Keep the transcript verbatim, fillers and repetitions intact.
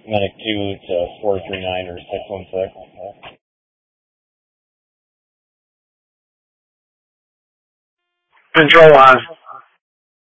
Medic two to four three nine or six one six. Control line.